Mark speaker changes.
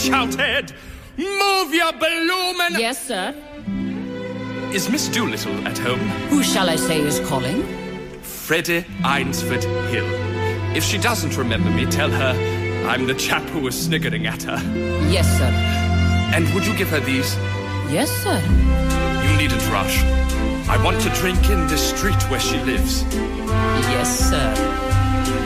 Speaker 1: shouted. Move your bloomin'...
Speaker 2: Yes, sir?
Speaker 1: Is Miss Doolittle at home?
Speaker 2: Who shall I say is calling?
Speaker 1: Freddie Eynsford Hill. If she doesn't remember me, tell her I'm the chap who was sniggering at her.
Speaker 2: Yes, sir.
Speaker 1: And would you give her these?
Speaker 2: Yes, sir.
Speaker 1: You needn't rush. I want to drink in this street where she lives.
Speaker 2: Yes, sir.